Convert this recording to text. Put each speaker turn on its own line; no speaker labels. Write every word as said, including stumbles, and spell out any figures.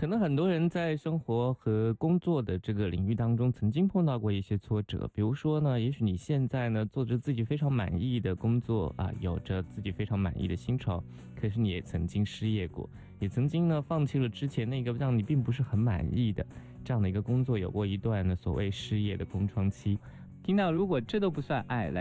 可能很多人在生活和工作的这个领域当中，曾经碰到过一些挫折。比如说呢，也许你现在呢做着自己非常满意的工作啊，有着自己非常满意的薪酬，可是你也曾经失业过，也曾经呢放弃了之前那个让你并不是很满意的这样的一个工作，有过一段呢所谓失业的空窗期。听到如果这都不算爱，来